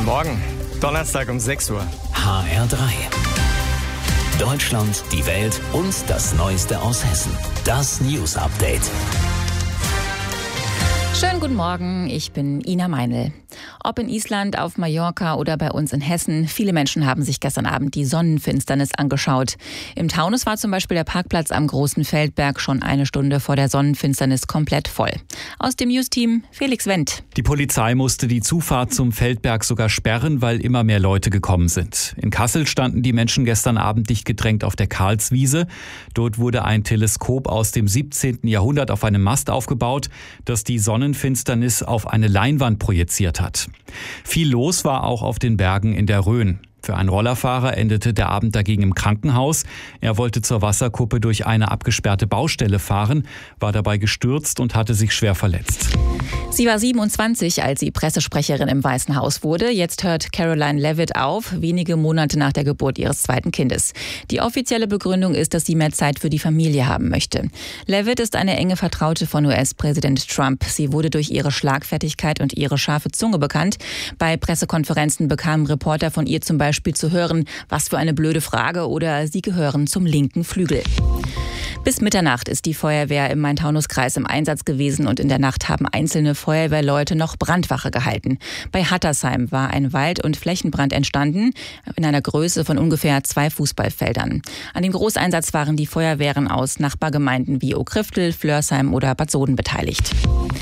Morgen, Donnerstag um 6 Uhr. HR3. Deutschland, die Welt und das Neueste aus Hessen. Das News Update. Schönen guten Morgen, ich bin Ina Meinl. Ob in Island, auf Mallorca oder bei uns in Hessen, viele Menschen haben sich gestern Abend die Sonnenfinsternis angeschaut. Im Taunus war zum Beispiel der Parkplatz am Großen Feldberg schon eine Stunde vor der Sonnenfinsternis komplett voll. Aus dem News-Team Felix Wendt. Die Polizei musste die Zufahrt zum Feldberg sogar sperren, weil immer mehr Leute gekommen sind. In Kassel standen die Menschen gestern Abend dicht gedrängt auf der Karlswiese. Dort wurde ein Teleskop aus dem 17. Jahrhundert auf einem Mast aufgebaut, das die Sonnenfinsternis auf eine Leinwand projiziert hat. Viel los war auch auf den Bergen in der Rhön. Für einen Rollerfahrer endete der Abend dagegen im Krankenhaus. Er wollte zur Wasserkuppe durch eine abgesperrte Baustelle fahren, war dabei gestürzt und hatte sich schwer verletzt. Sie war 27, als sie Pressesprecherin im Weißen Haus wurde. Jetzt hört Caroline Leavitt auf, wenige Monate nach der Geburt ihres zweiten Kindes. Die offizielle Begründung ist, dass sie mehr Zeit für die Familie haben möchte. Leavitt ist eine enge Vertraute von US-Präsident Trump. Sie wurde durch ihre Schlagfertigkeit und ihre scharfe Zunge bekannt. Bei Pressekonferenzen bekamen Reporter von ihr zum Beispiel zu hören, was für eine blöde Frage oder sie gehören zum linken Flügel. Bis Mitternacht ist die Feuerwehr im Main-Taunus-Kreis im Einsatz gewesen und in der Nacht haben einzelne Feuerwehrleute noch Brandwache gehalten. Bei Hattersheim war ein Wald- und Flächenbrand entstanden, in einer Größe von ungefähr 2 Fußballfeldern. An dem Großeinsatz waren die Feuerwehren aus Nachbargemeinden wie Okriftel, Flörsheim oder Bad Soden beteiligt.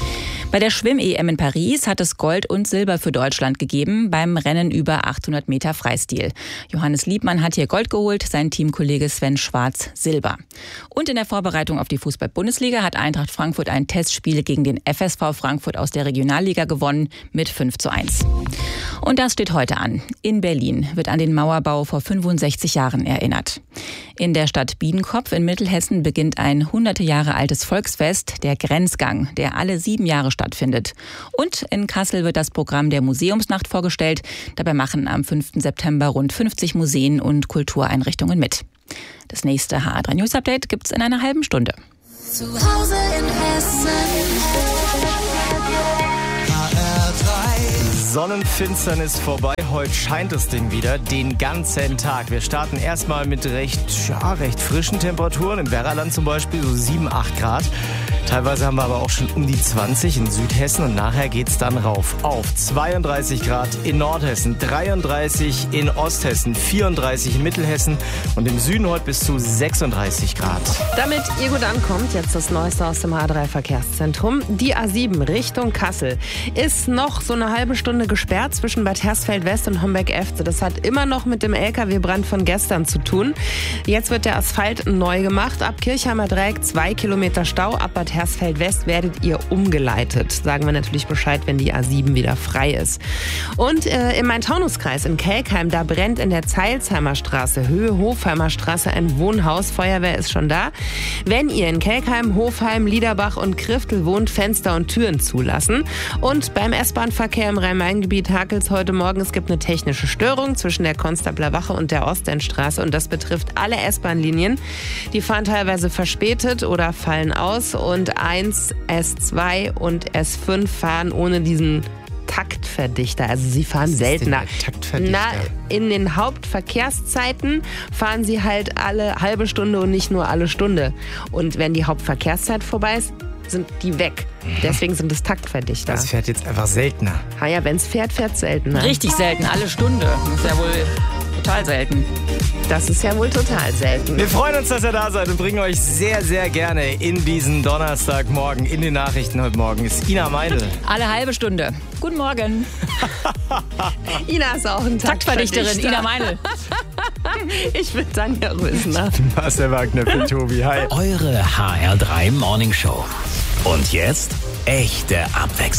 Bei der Schwimm-EM in Paris hat es Gold und Silber für Deutschland gegeben beim Rennen über 800 Meter Freistil. Johannes Liebmann hat hier Gold geholt, sein Teamkollege Sven Schwarz Silber. Und in der Vorbereitung auf die Fußball-Bundesliga hat Eintracht Frankfurt ein Testspiel gegen den FSV Frankfurt aus der Regionalliga gewonnen mit 5:1. Und das steht heute an. In Berlin wird an den Mauerbau vor 65 Jahren erinnert. In der Stadt Biedenkopf in Mittelhessen beginnt ein hunderte Jahre altes Volksfest, der Grenzgang, der alle 7 Jahre stattfindet. Und in Kassel wird das Programm der Museumsnacht vorgestellt. Dabei machen am 5. September rund 50 Museen und Kultureinrichtungen mit. Das nächste HR3 News Update gibt's in einer halben Stunde. Zu Hause in Hessen. Sonnenfinsternis vorbei, heute scheint das Ding wieder den ganzen Tag. Wir starten erstmal mit recht frischen Temperaturen, im Werraland zum Beispiel so 7, 8 Grad. Teilweise haben wir aber auch schon um die 20 in Südhessen und nachher geht's dann rauf auf 32 Grad in Nordhessen, 33 in Osthessen, 34 in Mittelhessen und im Süden heute bis zu 36 Grad. Damit ihr gut ankommt, jetzt das Neueste aus dem H3-Verkehrszentrum. Die A7 Richtung Kassel ist noch so eine halbe Stunde gesperrt zwischen Bad Hersfeld-West und Homberg-Efze. Das hat immer noch mit dem LKW-Brand von gestern zu tun. Jetzt wird der Asphalt neu gemacht. Ab Kirchheimer Dreieck 2 Kilometer Stau, ab Bad Hersfeld-West werdet ihr umgeleitet. Sagen wir natürlich Bescheid, wenn die A7 wieder frei ist. Und im Main-Taunus-Kreis in Kelkheim, da brennt in der Zeilsheimer Straße, Höhe Hofheimer Straße, ein Wohnhaus. Feuerwehr ist schon da. Wenn ihr in Kelkheim, Hofheim, Liederbach und Kriftel wohnt, Fenster und Türen zulassen. Und beim S-Bahn-Verkehr im Rhein-Main-Gebiet hakelt es heute Morgen. Es gibt eine technische Störung zwischen der Konstabler Wache und der Ostendstraße und das betrifft alle S-Bahn-Linien. Die fahren teilweise verspätet oder fallen aus und 1, S2 und S5 fahren ohne diesen Taktverdichter. Also sie fahren seltener. In den Hauptverkehrszeiten fahren sie halt alle halbe Stunde und nicht nur alle Stunde. Und wenn die Hauptverkehrszeit vorbei ist, sind die weg. Deswegen sind es Taktverdichter. Das fährt jetzt einfach seltener. Ja, wenn es fährt, fährt es seltener. Richtig selten, alle Stunde. Das ist ja wohl total selten. Das ist ja wohl total selten. Wir freuen uns, dass ihr da seid und bringen euch sehr, sehr gerne in diesen Donnerstagmorgen. In den Nachrichten heute Morgen ist Ina Meinl. Alle halbe Stunde. Guten Morgen. Ina ist auch ein Taktverdichterin, Ina Meinl. Ich bin Tanja Rösner. Marcel Wagner für Tobi. Hi. Eure HR3 Morning Show. Und jetzt echte Abwechslung.